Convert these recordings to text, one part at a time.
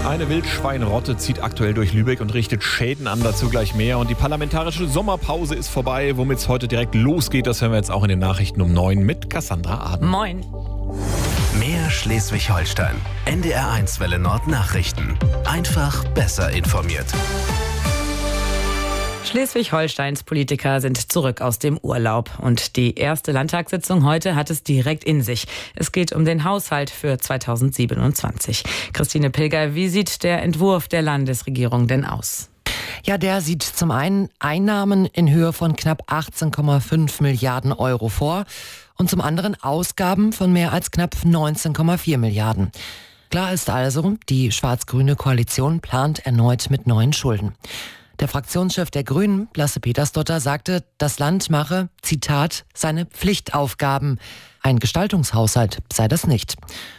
Eine Wildschweinrotte zieht aktuell durch Lübeck und richtet Schäden an, dazu gleich mehr. Und die parlamentarische Sommerpause ist vorbei, womit es heute direkt losgeht. Das hören wir jetzt auch in den Nachrichten um 9 mit Cassandra Aden. Moin. Mehr Schleswig-Holstein. NDR1 Welle Nord Nachrichten. Einfach besser informiert. Schleswig-Holsteins Politiker sind zurück aus dem Urlaub. Und die erste Landtagssitzung heute hat es direkt in sich. Es geht um den Haushalt für 2027. Christine Pilger, wie sieht der Entwurf der Landesregierung denn aus? Ja, der sieht zum einen Einnahmen in Höhe von knapp 18,5 Milliarden Euro vor und zum anderen Ausgaben von mehr als knapp 19,4 Milliarden. Klar ist also, die schwarz-grüne Koalition plant erneut mit neuen Schulden. Der Fraktionschef der Grünen, Lasse Petersdotter, sagte, das Land mache, Zitat, seine Pflichtaufgaben. Ein Gestaltungshaushalt sei das nicht.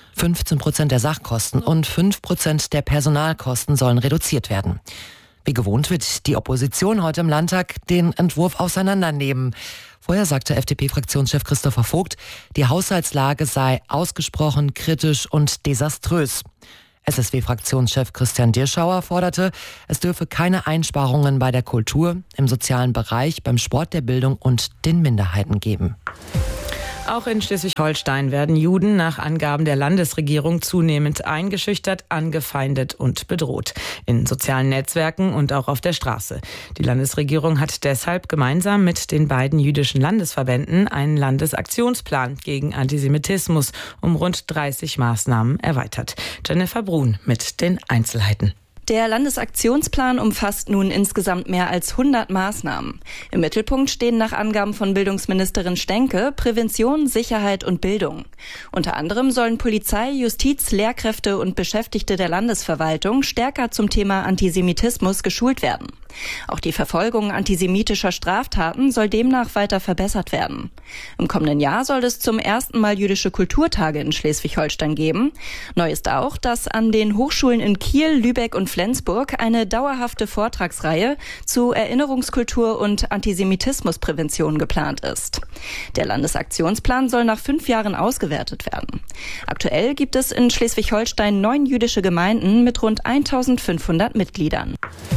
15% der Sachkosten und 5% der Personalkosten sollen reduziert werden. Wie gewohnt wird die Opposition heute im Landtag den Entwurf auseinandernehmen. Vorher sagte FDP-Fraktionschef Christopher Vogt, die Haushaltslage sei ausgesprochen kritisch und desaströs. SSW-Fraktionschef Christian Dirschauer forderte, es dürfe keine Einsparungen bei der Kultur, im sozialen Bereich, beim Sport, der Bildung und den Minderheiten geben. Auch in Schleswig-Holstein werden Juden nach Angaben der Landesregierung zunehmend eingeschüchtert, angefeindet und bedroht. In sozialen Netzwerken und auch auf der Straße. Die Landesregierung hat deshalb gemeinsam mit den beiden jüdischen Landesverbänden einen Landesaktionsplan gegen Antisemitismus um rund 30 Maßnahmen erweitert. Jennifer Brun mit den Einzelheiten. Der Landesaktionsplan umfasst nun insgesamt mehr als 100 Maßnahmen. Im Mittelpunkt stehen nach Angaben von Bildungsministerin Stenke Prävention, Sicherheit und Bildung. Unter anderem sollen Polizei, Justiz, Lehrkräfte und Beschäftigte der Landesverwaltung stärker zum Thema Antisemitismus geschult werden. Auch die Verfolgung antisemitischer Straftaten soll demnach weiter verbessert werden. Im kommenden Jahr soll es zum ersten Mal jüdische Kulturtage in Schleswig-Holstein geben. Neu ist auch, dass an den Hochschulen in Kiel, Lübeck und Flensburg eine dauerhafte Vortragsreihe zu Erinnerungskultur und Antisemitismusprävention geplant ist. Der Landesaktionsplan soll nach 5 Jahren ausgewertet werden. Aktuell gibt es in Schleswig-Holstein 9 jüdische Gemeinden mit rund 1500 Mitgliedern.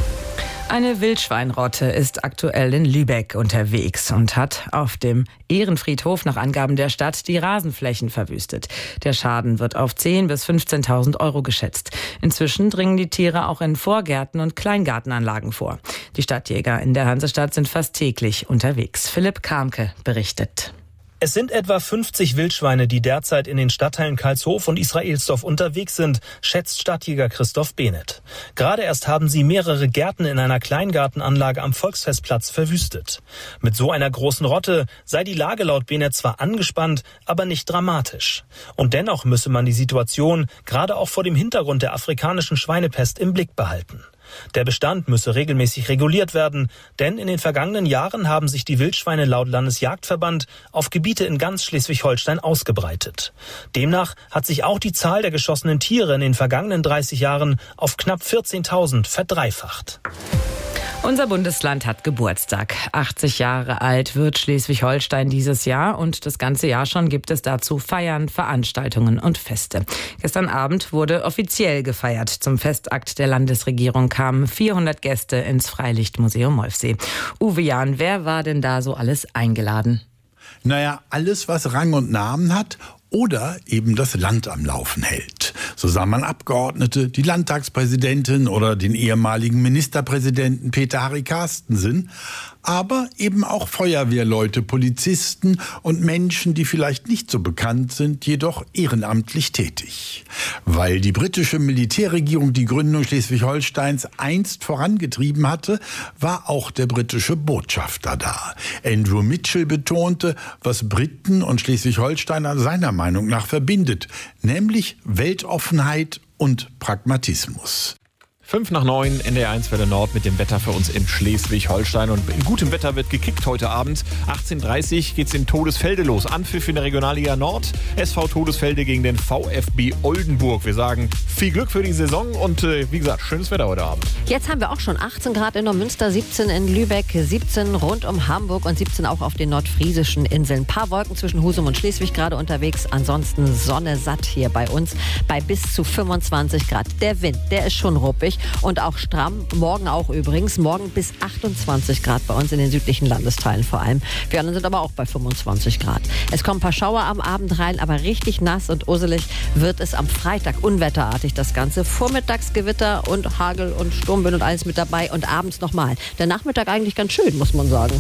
Eine Wildschweinrotte ist aktuell in Lübeck unterwegs und hat auf dem Ehrenfriedhof nach Angaben der Stadt die Rasenflächen verwüstet. Der Schaden wird auf 10.000 bis 15.000 Euro geschätzt. Inzwischen dringen die Tiere auch in Vorgärten und Kleingartenanlagen vor. Die Stadtjäger in der Hansestadt sind fast täglich unterwegs. Philipp Kamke berichtet. Es sind etwa 50 Wildschweine, die derzeit in den Stadtteilen Karlshof und Israelsdorf unterwegs sind, schätzt Stadtjäger Christoph Behnert. Gerade erst haben sie mehrere Gärten in einer Kleingartenanlage am Volksfestplatz verwüstet. Mit so einer großen Rotte sei die Lage laut Behnert zwar angespannt, aber nicht dramatisch. Und dennoch müsse man die Situation gerade auch vor dem Hintergrund der afrikanischen Schweinepest im Blick behalten. Der Bestand müsse regelmäßig reguliert werden, denn in den vergangenen Jahren haben sich die Wildschweine laut Landesjagdverband auf Gebiete in ganz Schleswig-Holstein ausgebreitet. Demnach hat sich auch die Zahl der geschossenen Tiere in den vergangenen 30 Jahren auf knapp 14.000 verdreifacht. Unser Bundesland hat Geburtstag. 80 Jahre alt wird Schleswig-Holstein dieses Jahr und das ganze Jahr schon gibt es dazu Feiern, Veranstaltungen und Feste. Gestern Abend wurde offiziell gefeiert. Zum Festakt der Landesregierung kamen 400 Gäste ins Freilichtmuseum Molfsee. Uwe Jahn, wer war denn da so alles eingeladen? Naja, alles, was Rang und Namen hat oder eben das Land am Laufen hält. So sah man Abgeordnete, die Landtagspräsidentin oder den ehemaligen Ministerpräsidenten Peter Harry Carstensen, aber eben auch Feuerwehrleute, Polizisten und Menschen, die vielleicht nicht so bekannt sind, jedoch ehrenamtlich tätig. Weil die britische Militärregierung die Gründung Schleswig-Holsteins einst vorangetrieben hatte, war auch der britische Botschafter da. Andrew Mitchell betonte, was Briten und Schleswig-Holsteiner seiner Meinung nach verbindet, nämlich Weltoffenheit und Pragmatismus. 5:09, NDR 1 Welle Nord mit dem Wetter für uns in Schleswig-Holstein. Und in gutem Wetter wird gekickt heute Abend. 18:30 Uhr geht's in Todesfelde los. Anpfiff in der Regionalliga Nord. SV Todesfelde gegen den VfB Oldenburg. Wir sagen viel Glück für die Saison und wie gesagt, schönes Wetter heute Abend. Jetzt haben wir auch schon 18 Grad in Neumünster, 17 in Lübeck, 17 rund um Hamburg und 17 auch auf den nordfriesischen Inseln. Ein paar Wolken zwischen Husum und Schleswig gerade unterwegs. Ansonsten Sonne satt hier bei uns bei bis zu 25 Grad. Der Wind, der ist schon ruppig. Und auch stramm, morgen auch übrigens, morgen bis 28 Grad bei uns in den südlichen Landesteilen vor allem. Wir anderen sind aber auch bei 25 Grad. Es kommen ein paar Schauer am Abend rein, aber richtig nass und usselig wird es am Freitag, unwetterartig das Ganze. Vormittags Gewitter und Hagel und Sturmwind und alles mit dabei und abends nochmal. Der Nachmittag eigentlich ganz schön, muss man sagen.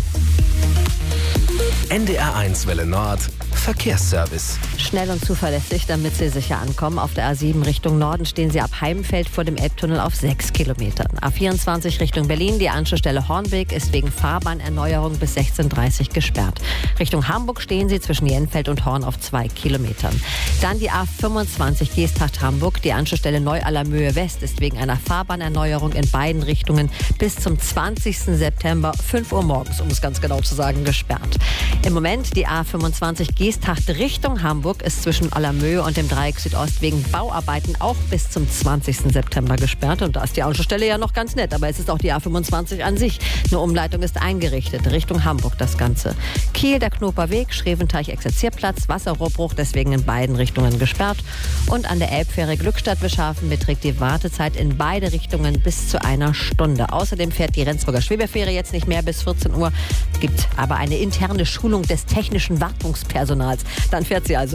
NDR 1 Welle Nord Verkehrsservice. Schnell und zuverlässig, damit Sie sicher ankommen. Auf der A7 Richtung Norden stehen Sie ab Heimfeld vor dem Elbtunnel auf 6 Kilometern. A24 Richtung Berlin, die Anschlussstelle Hornbeek ist wegen Fahrbahnerneuerung bis 16:30 Uhr gesperrt. Richtung Hamburg stehen Sie zwischen Jenfeld und Horn auf 2 Kilometern. Dann die A25 Geesthacht-Hamburg, die Anschlussstelle Neu-Allermöhe West ist wegen einer Fahrbahnerneuerung in beiden Richtungen bis zum 20. September 5 Uhr morgens, um es ganz genau zu sagen, gesperrt. Im Moment die A25 Geesthacht Richtung Hamburg ist zwischen Allermöhe und dem Dreieck Südost wegen Bauarbeiten auch bis zum 20. September gesperrt. Und da ist die Anschlussstelle ja noch ganz nett, aber es ist auch die A25 an sich. Eine Umleitung ist eingerichtet, Richtung Hamburg das Ganze. Kiel, der Knoperweg, Schreventeich-Exerzierplatz, Wasserrohrbruch, deswegen in beiden Richtungen gesperrt. Und an der Elbfähre Glückstadt-Beschhafen beträgt die Wartezeit in beide Richtungen bis zu 1 Stunde. Außerdem fährt die Rendsburger Schwebefähre jetzt nicht mehr bis 14 Uhr, gibt aber eine interne Schulung des technischen Wartungspersonals. Dann fährt sie also